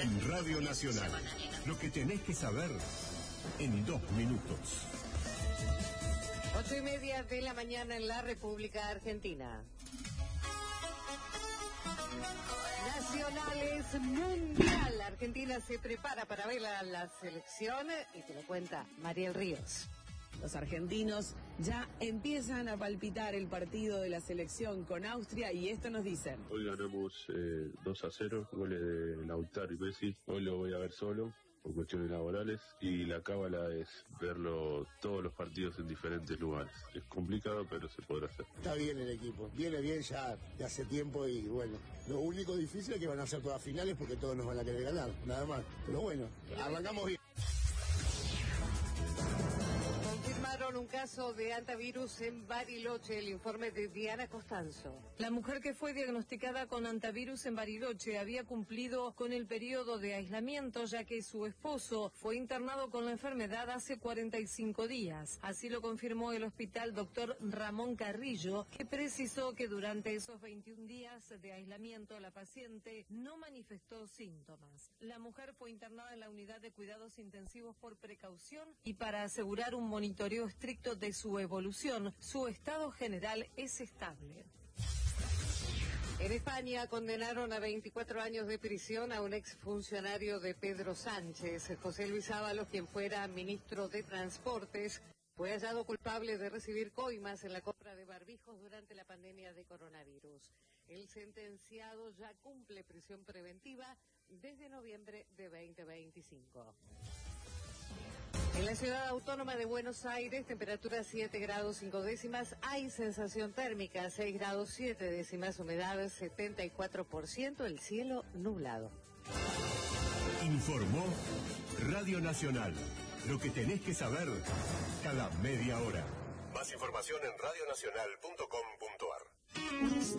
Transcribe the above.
En Radio Nacional, lo que tenés que saber en 2 minutos. 8:30 de la mañana en la República Argentina. Nacionales Mundial. Argentina se prepara para ver a la selección y te lo cuenta Mariel Ríos. Los argentinos ya empiezan a palpitar el partido de la selección con Austria y esto nos dicen. Hoy ganamos 2-0, goles de Lautaro y Messi. Hoy lo voy a ver solo por cuestiones laborales y la cábala es verlo todos los partidos en diferentes lugares. Es complicado, pero se podrá hacer. Está bien el equipo, viene bien ya de hace tiempo y bueno, lo único difícil es que van a ser todas finales porque todos nos van a querer ganar, nada más. Pero bueno, arrancamos bien. Confirmaron un caso de antivirus en Bariloche, el informe de Diana Costanzo. La mujer que fue diagnosticada con antivirus en Bariloche había cumplido con el periodo de aislamiento ya que su esposo fue internado con la enfermedad hace 45 días. Así lo confirmó el hospital Dr. Ramón Carrillo, que precisó que durante esos 21 días de aislamiento la paciente no manifestó síntomas. La mujer fue internada en la unidad de cuidados intensivos por precaución y para asegurar un monitoreo estricto de su evolución. Su estado general es estable. En España condenaron a 24 años de prisión a un exfuncionario de Pedro Sánchez. José Luis Ábalos, quien fuera ministro de Transportes, fue hallado culpable de recibir coimas en la compra de barbijos durante la pandemia de coronavirus. El sentenciado ya cumple prisión preventiva desde noviembre de 2025. En la ciudad autónoma de Buenos Aires, temperatura 7 grados 5 décimas, hay sensación térmica 6 grados 7 décimas, humedad 74%, el cielo nublado. Informó Radio Nacional, lo que tenés que saber cada media hora. Más información en radionacional.com.ar.